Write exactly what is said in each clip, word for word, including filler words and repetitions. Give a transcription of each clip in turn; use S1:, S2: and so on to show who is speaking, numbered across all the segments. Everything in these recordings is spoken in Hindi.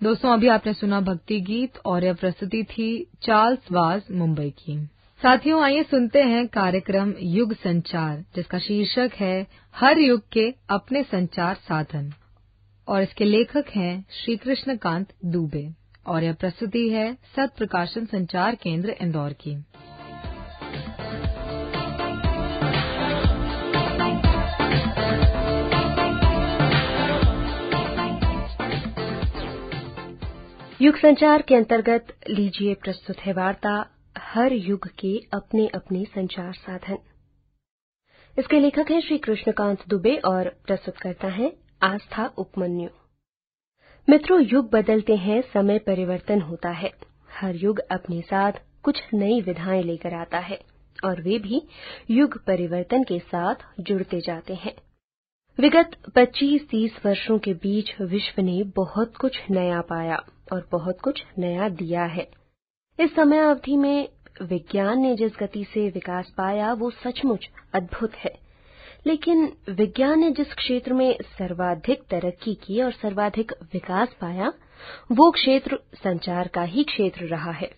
S1: दोस्तों, अभी आपने सुना भक्ति गीत और यह प्रस्तुति थी चार्ल्स वाज मुंबई की। साथियों, आइए सुनते हैं कार्यक्रम युग संचार, जिसका शीर्षक है हर युग के अपने संचार साधन, और इसके लेखक हैं श्री कृष्णकांत दुबे, और यह प्रस्तुति है सत प्रकाशन संचार केंद्र इंदौर की।
S2: युग संचार के अंतर्गत लीजिए प्रस्तुत है वार्ता हर युग के अपने अपने संचार साधन। इसके लेखक हैं श्री कृष्णकांत दुबे और प्रस्तुतकर्ता हैं आस्था उपमन्यु। मित्रों, युग बदलते हैं, समय परिवर्तन होता है। हर युग अपने साथ कुछ नई विधाएं लेकर आता है और वे भी युग परिवर्तन के साथ जुड़ते जाते हैं। विगत पच्चीस तीस वर्षों के बीच विश्व ने बहुत कुछ नया पाया और बहुत कुछ नया दिया है। इस समय अवधि में विज्ञान ने जिस गति से विकास पाया वो सचमुच अद्भुत है। लेकिन विज्ञान ने जिस क्षेत्र में सर्वाधिक तरक्की की और सर्वाधिक विकास पाया वो क्षेत्र संचार का ही क्षेत्र रहा है।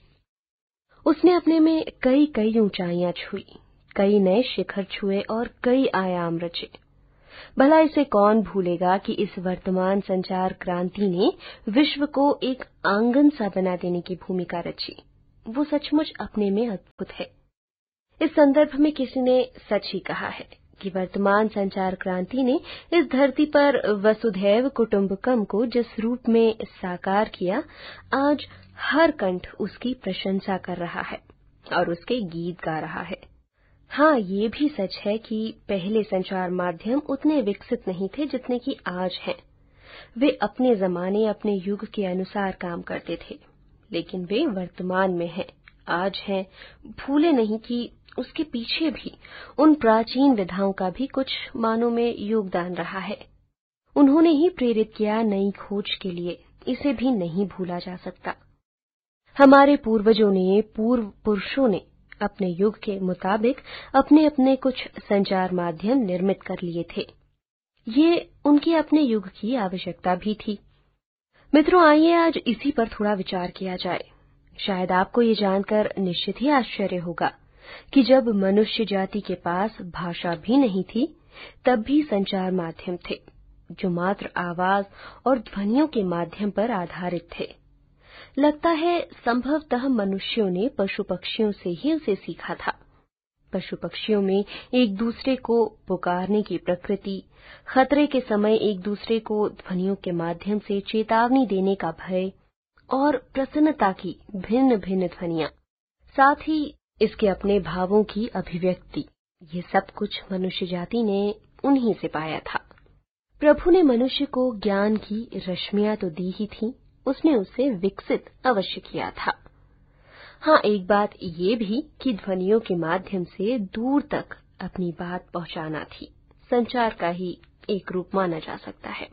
S2: उसने अपने में कई कई ऊंचाइयां छुई, कई नए शिखर छुए और कई आयाम रचे। भला इसे कौन भूलेगा कि इस वर्तमान संचार क्रांति ने विश्व को एक आंगन सा बना देने की भूमिका रची। वो सचमुच अपने में अद्भुत है। इस संदर्भ में किसी ने सच ही कहा है कि वर्तमान संचार क्रांति ने इस धरती पर वसुधैव कुटुंबकम को जिस रूप में साकार किया, आज हर कंठ उसकी प्रशंसा कर रहा है और उसके गीत गा रहा है। हाँ, ये भी सच है कि पहले संचार माध्यम उतने विकसित नहीं थे जितने कि आज हैं। वे अपने जमाने, अपने युग के अनुसार काम करते थे, लेकिन वे वर्तमान में हैं, आज हैं। भूले नहीं कि उसके पीछे भी उन प्राचीन विधाओं का भी कुछ मानों में योगदान रहा है। उन्होंने ही प्रेरित किया नई खोज के लिए, इसे भी नहीं भूला जा सकता। हमारे पूर्वजों ने, पूर्व पुरुषों ने अपने युग के मुताबिक अपने अपने कुछ संचार माध्यम निर्मित कर लिए थे। ये उनके अपने युग की आवश्यकता भी थी। मित्रों, आइए आज इसी पर थोड़ा विचार किया जाए। शायद आपको ये जानकर निश्चित ही आश्चर्य होगा कि जब मनुष्य जाति के पास भाषा भी नहीं थी, तब भी संचार माध्यम थे जो मात्र आवाज और ध्वनियों के माध्यम पर आधारित थे। लगता है संभवतः मनुष्यों ने पशु पक्षियों से ही उसे सीखा था। पशु पक्षियों में एक दूसरे को पुकारने की प्रकृति, खतरे के समय एक दूसरे को ध्वनियों के माध्यम से चेतावनी देने का भय और प्रसन्नता की भिन्न भिन्न ध्वनियां, साथ ही इसके अपने भावों की अभिव्यक्ति, ये सब कुछ मनुष्य जाति ने उन्हीं से पाया था। प्रभु ने मनुष्य को ज्ञान की रश्मियां तो दी ही थी, उसने उसे विकसित अवश्य किया था। हाँ, एक बात ये भी कि ध्वनियों के माध्यम से दूर तक अपनी बात पहुंचाना थी संचार का ही एक रूप माना जा सकता है।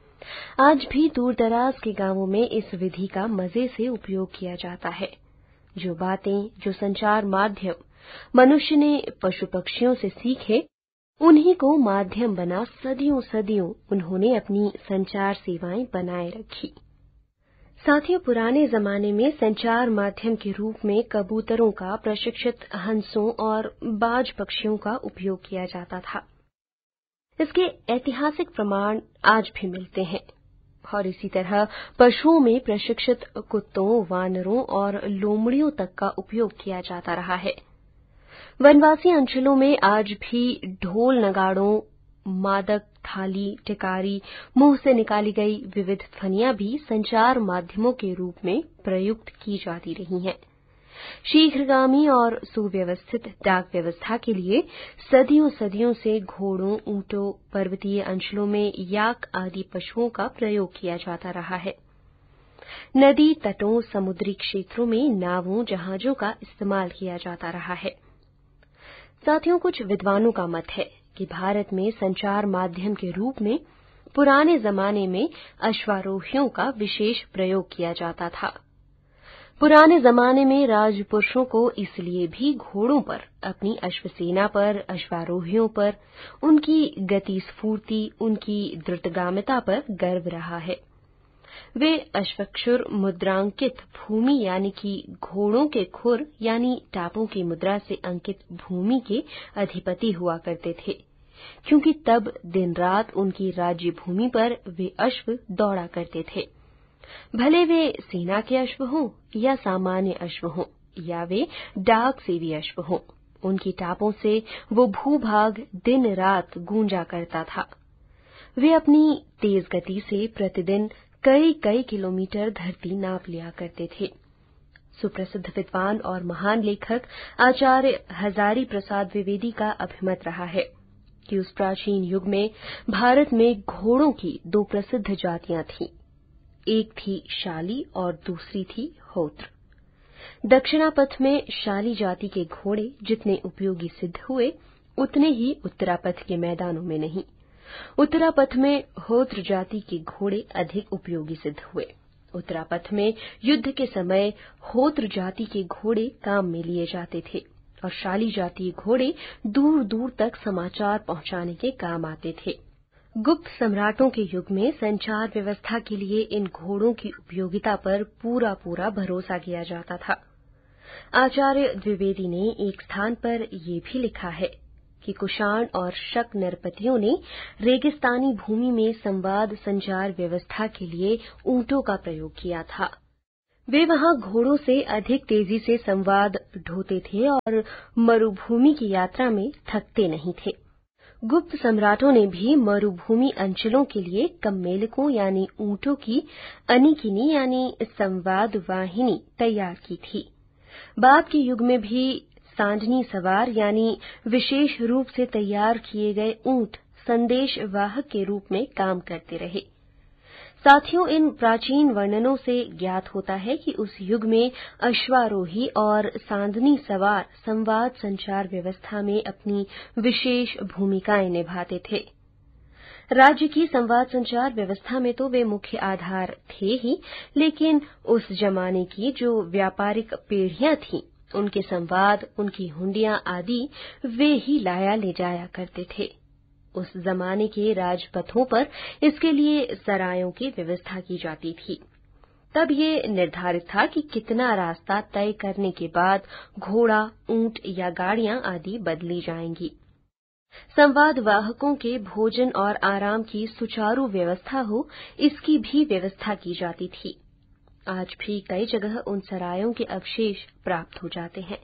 S2: आज भी दूर दराज के गांवों में इस विधि का मजे से उपयोग किया जाता है। जो बातें, जो संचार माध्यम मनुष्य ने पशु पक्षियों से सीखे, उन्हीं को माध्यम बना सदियों सदियों उन्होंने अपनी संचार सेवाएं बनाए रखी। साथियों, पुराने जमाने में संचार माध्यम के रूप में कबूतरों का, प्रशिक्षित हंसों और बाज पक्षियों का उपयोग किया जाता था। इसके ऐतिहासिक प्रमाण आज भी मिलते हैं और इसी तरह पशुओं में प्रशिक्षित कुत्तों, वानरों और लोमड़ियों तक का उपयोग किया जाता रहा है। वनवासी अंचलों में आज भी ढोल, नगाड़ों, मादक, थाली, टिकारी, मुंह से निकाली गई विविध ध्वनियां भी संचार माध्यमों के रूप में प्रयुक्त की जाती रही हैं। शीघ्रगामी और सुव्यवस्थित डाक व्यवस्था के लिए सदियों सदियों से घोड़ों, ऊंटों, पर्वतीय अंचलों में याक आदि पशुओं का प्रयोग किया जाता रहा है। नदी तटों, समुद्री क्षेत्रों में नावों, जहाजों का इस्तेमाल किया जाता रहा है। साथियों, कुछ विद्वानों का मत है कि भारत में संचार माध्यम के रूप में पुराने जमाने में अश्वारोहियों का विशेष प्रयोग किया जाता था। पुराने जमाने में राजपुरुषों को इसलिए भी घोड़ों पर, अपनी अश्वसेना पर, अश्वारोहियों पर, उनकी गति स्फूर्ति, उनकी द्रुतगामिता पर गर्व रहा है। वे अश्वक्षुर मुद्रांकित भूमि यानी कि घोड़ों के खुर यानी टापों की मुद्रा से अंकित भूमि के अधिपति हुआ करते थे, क्योंकि तब दिन रात उनकी राज्य भूमि पर वे अश्व दौड़ा करते थे। भले वे सेना के अश्व हों या सामान्य अश्व हों या वे डाक सेवी अश्व हों, उनकी टापों से वो भूभाग दिन रात गूंजा करता था। वे अपनी तेज गति से प्रतिदिन कई कई किलोमीटर धरती नाप लिया करते थे। सुप्रसिद्ध विद्वान और महान लेखक आचार्य हजारी प्रसाद द्विवेदी का अभिमत रहा है कि उस प्राचीन युग में भारत में घोड़ों की दो प्रसिद्ध जातियां थीं। एक थी शाली और दूसरी थी होत्र। दक्षिणापथ में शाली जाति के घोड़े जितने उपयोगी सिद्ध हुए, उतने ही उत्तरापथ के मैदानों में नहीं। उत्तरापथ में होत्र जाति के घोड़े अधिक उपयोगी सिद्ध हुए। उत्तरापथ में युद्ध के समय होत्र जाति के घोड़े काम में लिए जाते थे और शाली जाति घोड़े दूर दूर तक समाचार पहुंचाने के काम आते थे। गुप्त सम्राटों के युग में संचार व्यवस्था के लिए इन घोड़ों की उपयोगिता पर पूरा पूरा भरोसा किया जाता था। आचार्य द्विवेदी ने एक स्थान पर यह भी लिखा है कि कुषाण और शक नरपतियों ने रेगिस्तानी भूमि में संवाद संचार व्यवस्था के लिए ऊंटों का प्रयोग किया था। वे वहां घोड़ों से अधिक तेजी से संवाद ढोते थे और मरुभूमि की यात्रा में थकते नहीं थे। गुप्त सम्राटों ने भी मरुभूमि अंचलों के लिए कम्मेलकों यानी ऊंटों की अनिकिनी यानी संवाद वाहिनी तैयार की थी। बाद के युग में भी सांडनी सवार यानी विशेष रूप से तैयार किए गए ऊंट संदेश वाहक के रूप में काम करते रहे। साथियों, इन प्राचीन वर्णनों से ज्ञात होता है कि उस युग में अश्वारोही और सांडनी सवार संवाद संचार व्यवस्था में अपनी विशेष भूमिकाएं निभाते थे। राज्य की संवाद संचार व्यवस्था में तो वे मुख्य आधार थे ही, लेकिन उस जमाने की जो व्यापारिक पीढ़ियां थीं, उनके संवाद, उनकी हुंडियां आदि वे ही लाया ले जाया करते थे। उस जमाने के राजपथों पर इसके लिए सरायों की व्यवस्था की जाती थी। तब ये निर्धारित था कि कितना रास्ता तय करने के बाद घोड़ा, ऊंट या गाड़ियां आदि बदली जाएंगी। संवाद वाहकों के भोजन और आराम की सुचारू व्यवस्था हो, इसकी भी व्यवस्था की जाती थी। आज भी कई जगह उन सरायों के अवशेष प्राप्त हो जाते हैं।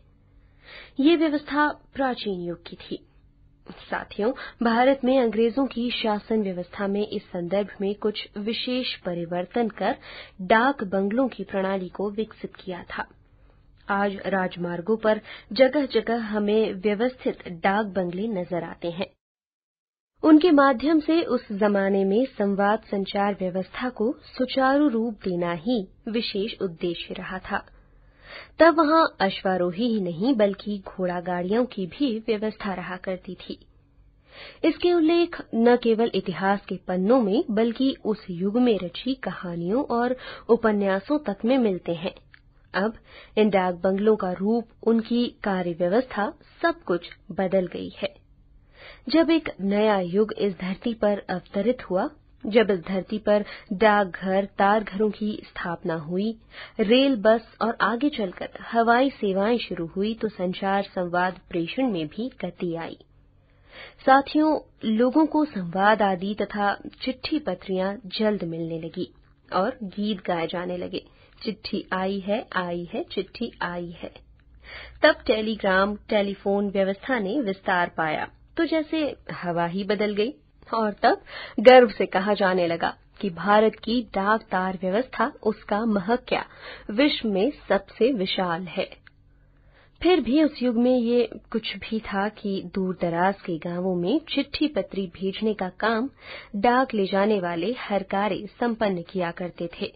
S2: ये व्यवस्था प्राचीन युग की थी। साथियों, भारत में अंग्रेजों की शासन व्यवस्था में इस संदर्भ में कुछ विशेष परिवर्तन कर डाक बंगलों की प्रणाली को विकसित किया था। आज राजमार्गों पर जगह जगह हमें व्यवस्थित डाक बंगले नजर आते हैं। उनके माध्यम से उस जमाने में संवाद संचार व्यवस्था को सुचारू रूप देना ही विशेष उद्देश्य रहा था। तब वहां अश्वारोही ही नहीं बल्कि घोड़ा गाड़ियों की भी व्यवस्था रहा करती थी। इसके उल्लेख न केवल इतिहास के पन्नों में बल्कि उस युग में रची कहानियों और उपन्यासों तक में मिलते हैं। अब इन डाक बंगलों का रूप, उनकी कार्य व्यवस्था, सब कुछ बदल गई है। जब एक नया युग इस धरती पर अवतरित हुआ, जब इस धरती पर डाकघर, तारघरों की स्थापना हुई, रेल, बस और आगे चलकर हवाई सेवाएं शुरू हुई, तो संचार संवाद प्रेषण में भी गति आई। साथियों, लोगों को संवाद आदि तथा चिट्ठी पत्रियां जल्द मिलने लगी और गीत गाए जाने लगे। चिट्ठी आई है, आई है, चिट्ठी आई है। तब टेलीग्राम, टेलीफोन व्यवस्था ने विस्तार पाया तो जैसे हवा ही बदल गई और तब गर्व से कहा जाने लगा कि भारत की डाक तार व्यवस्था, उसका महत्व विश्व में सबसे विशाल है। फिर भी उस युग में ये कुछ भी था कि दूर दराज के गांवों में चिट्ठी पत्री भेजने का काम डाक ले जाने वाले हरकारे संपन्न किया करते थे।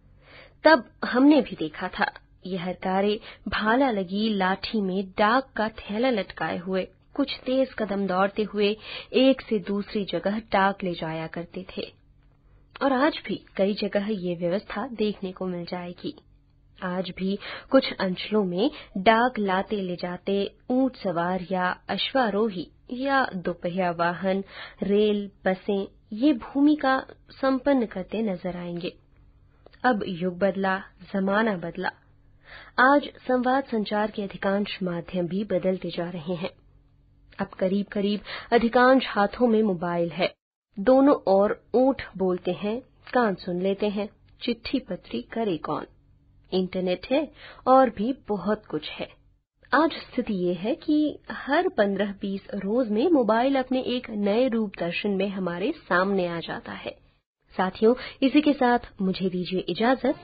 S2: तब हमने भी देखा था, ये हरकारे भाला लगी लाठी में डाक का थैला लटकाए हुए कुछ तेज कदम दौड़ते हुए एक से दूसरी जगह डाक ले जाया करते थे। और आज भी कई जगह ये व्यवस्था देखने को मिल जाएगी। आज भी कुछ अंचलों में डाक लाते ले जाते ऊंट सवार या अश्वारोही या दोपहिया वाहन, रेल, बसें ये भूमिका संपन्न करते नजर आएंगे। अब युग बदला, जमाना बदला। आज संवाद संचार के अधिकांश माध्यम भी बदलते जा रहे हैं। अब करीब करीब अधिकांश हाथों में मोबाइल है। दोनों ओर ऊंट बोलते हैं, कान सुन लेते हैं, चिट्ठी पत्री करे कौन। इंटरनेट है और भी बहुत कुछ है। आज स्थिति ये है कि हर पंद्रह बीस रोज में मोबाइल अपने एक नए रूप दर्शन में हमारे सामने आ जाता है। साथियों, इसी के साथ मुझे दीजिए इजाजत।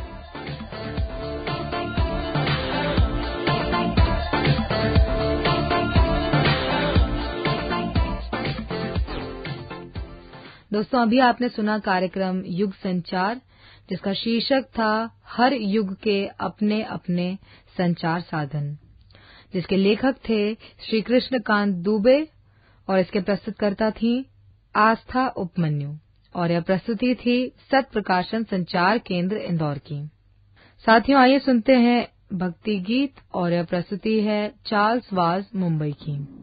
S1: दोस्तों, अभी आपने सुना कार्यक्रम युग संचार, जिसका शीर्षक था हर युग के अपने अपने संचार साधन, जिसके लेखक थे श्री कृष्णकांत दुबे और इसके प्रस्तुतकर्ता थी आस्था उपमन्यु, और यह प्रस्तुति थी सत प्रकाशन संचार केंद्र इंदौर की। साथियों, आइए सुनते हैं भक्ति गीत, और यह प्रस्तुति है चार्ल्स वाज मुंबई की।